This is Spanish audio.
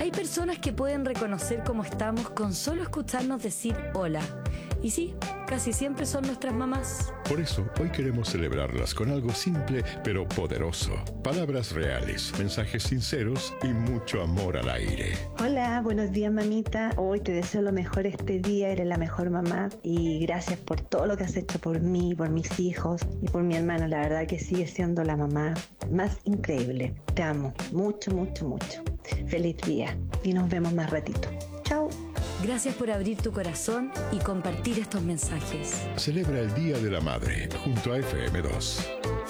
Hay personas que pueden reconocer cómo estamos con solo escucharnos decir hola. Y sí, casi siempre son nuestras mamás. Por eso, hoy queremos celebrarlas con algo simple pero poderoso. Palabras reales, mensajes sinceros y mucho amor al aire. Hola, buenos días, mamita. Hoy te deseo lo mejor este día, eres la mejor mamá. Y gracias por todo lo que has hecho por mí, por mis hijos y por mi hermano. La verdad que sigues siendo la mamá más increíble. Te amo mucho, mucho, mucho. Feliz día y nos vemos más ratito. Chao. Gracias por abrir tu corazón y compartir estos mensajes. Celebra el Día de la Madre junto a FM2.